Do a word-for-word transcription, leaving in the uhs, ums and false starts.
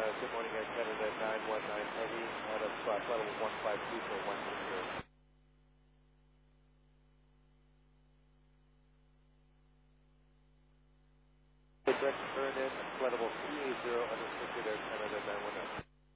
good morning, Air Canada nine one nine Heavy, out of uh, flight level one five two for one zero. Direct turn in, flight level three eighty, unrestricted Air Canada nine one nine.